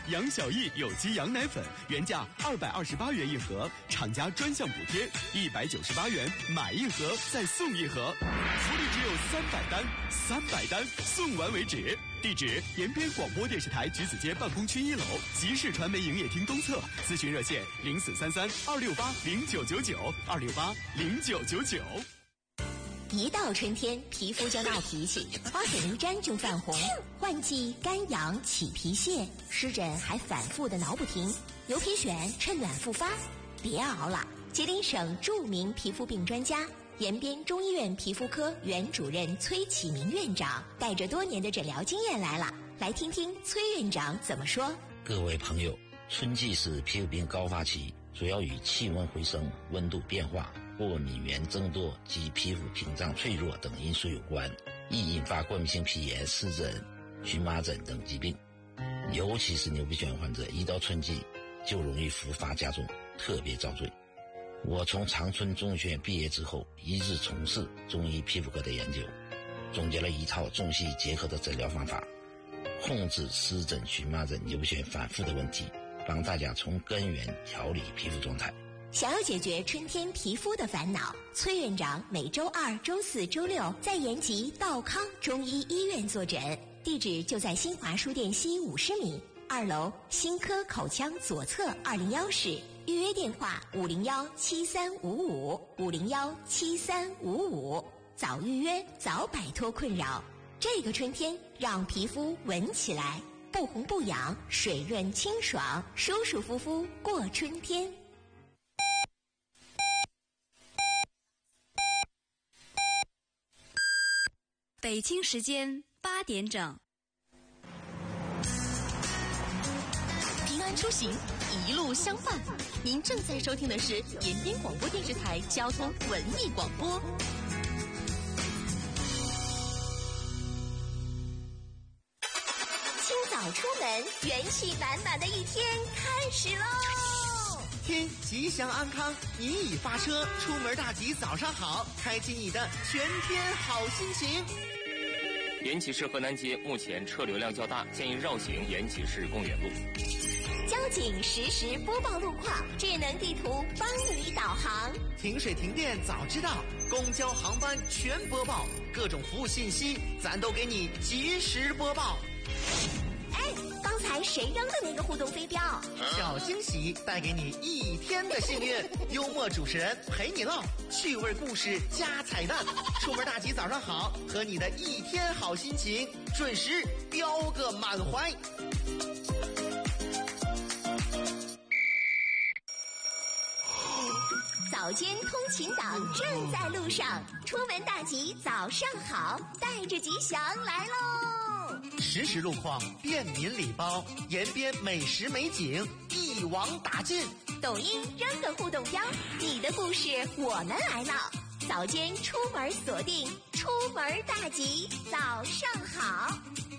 杨小益有机羊奶粉原价228元一盒，厂家专项补贴198元，买一盒再送一盒，福利只有300单送完为止。地址：延边广播电视台橘子街办公区1楼，集市传媒营业厅东侧。咨询热线：0433-268-0999，268-0999。 一到春天，皮肤就闹脾气，花粉一沾就泛红，换季干痒起皮屑，湿疹还反复的挠不停。牛皮癣趁暖复发，别熬了！吉林省著名皮肤病专家、延边中医院皮肤科原主任崔启明院长带着多年的诊疗经验来了，来听听崔院长怎么说。 各位朋友，春季是皮肤病高发期，主要与气温回升、温度变化、过敏原增多及皮肤屏障脆弱等因素有关，易引发过敏性皮炎、湿疹、荨麻疹等疾病。尤其是牛皮癣患者，一到春季就容易复发加重，特别遭罪。我从长春中学院毕业之后，一直从事中医皮肤科的研究，总结了一套中西医结合的诊疗方法，控制湿疹、荨麻疹、牛皮癣反复的问题，帮大家从根源调理皮肤状态。 想要解决春天皮肤的烦恼，崔院长每周2、周4、周6在延吉道康中医医院坐诊，地址就在新华书店西50米2楼新科口腔左侧201室，预约电话501-7355，501-7355，早预约早摆脱困扰。这个春天让皮肤闻起来不红不痒，水润清爽，舒舒服服过春天。 北京时间8点整。 平安出行，一路相伴。您正在收听的是延边广播电视台交通文艺广播。 清早出门，元气满满的一天开始喽！ 天吉祥安康，你已发车，出门大吉早上好，开启你的全天好心情。 延吉市河南街目前车流量较大，建议绕行延吉市公园路。 交警实时播报路况，智能地图帮你导航。 停水停电早知道，公交航班全播报，各种服务信息咱都给你及时播报。 刚才谁扔的那个互动飞镖？ 小惊喜带给你一天的幸运，幽默主持人陪你唠，趣味故事加彩蛋，出门大吉早上好，和你的一天好心情准时飙个满怀。 早间通勤党正在路上，出门大吉早上好，带着吉祥来喽！ 实时路况，便民礼包，延边美食美景一网打尽。 抖音扔个互动标，你的故事我们来唠。早间出门锁定，出门大吉早上好。